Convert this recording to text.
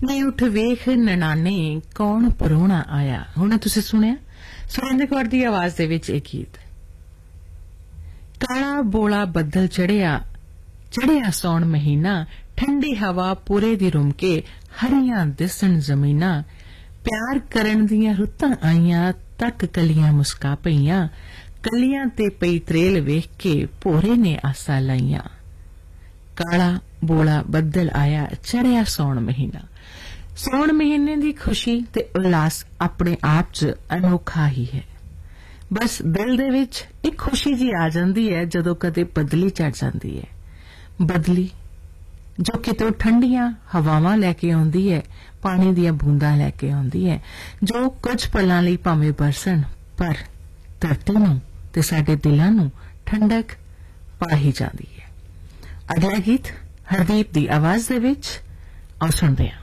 ਨੀ ਉੱਠ ਵੇਖ ਨਨਾਣੇ ਕੌਣ ਪਰੋਣਾ ਆਇਆ। ਹੁਣ ਤੁਸੀਂ ਸੁਣਿਆ ਸੁਰਿੰਦਰ ਕੌਰ ਦੀ ਆਵਾਜ਼ ਦੇ ਵਿੱਚ ਇਹ ਗੀਤ। ਕਾਲਾ ਬੋਲਾ ਬੱਦਲ ਚੜਿਆ ਸੌਣ ਮਹੀਨਾ, ਠੰਡੀ ਹਵਾ ਪੂਰੇ ਦੀ ਰੁਮ ਕੇ ਹਰੀਆਂ ਦਿਸਣ ਜ਼ਮੀਨਾਂ। ਪਿਆਰ ਕਰਨ ਦੀਆਂ ਰੁੱਤਾਂ ਆਈਆਂ ਤੱਕ ਕਲੀਆਂ ਮੁਸਕਾ ਪਈਆਂ, ਕਲੀਆਂ ਤੇ ਪਈ ਤਰੇਲ ਵੇਖ ਕੇ ਭੋਰੇ ਨੇ ਆਸਾਂ ਲਾਈਆਂ। ਕਾਲਾ ਬੋਲਾ ਬੱਦਲ ਆਇਆ ਚੜਿਆ ਸੌਣ ਮਹੀਨਾ। ਸੌਣ ਮਹੀਨੇ ਦੀ ਖੁਸ਼ੀ ਤੇ ਉਲਾਸ ਆਪਣੇ ਆਪ 'ਚ ਅਨੋਖਾ ਹੀ ਹੈ। ਬਸ ਦਿਲ ਦੇ ਵਿੱਚ ਇੱਕ ਖੁਸ਼ੀ ਜੀ ਆ ਜਾਂਦੀ ਹੈ ਜਦੋਂ ਕਦੇ ਬਦਲੀ ਚੜ ਜਾਂਦੀ ਹੈ। ਬਦਲੀ ਜੋ ਕਿਤੋਂ ਠੰਡੀਆਂ ਹਵਾਵਾਂ ਲੈ ਕੇ ਆਉਂਦੀ ਹੈ, ਪਾਣੀ ਦੀਆਂ ਬੂੰਦਾਂ ਲੈ ਕੇ ਆਉਂਦੀ ਹੈ, ਜੋ ਕੁਝ ਪਲਾਂ ਲਈ ਭਾਵੇਂ ਬਰਸਣ ਪਰ ਧਰਤੀ ਨੂੰ ਤੇ ਸਾਡੇ ਦਿਲਾਂ ਨੂੰ ਠੰਡਕ ਪਾ ਹੀ ਜਾਂਦੀ ਹੈ। ਅਗਲਾ ਗੀਤ ਹਰਦੀਪ ਦੀ ਆਵਾਜ਼ ਦੇ ਵਿੱਚ ਆਓ ਸੁਣਦੇ ਹਾਂ।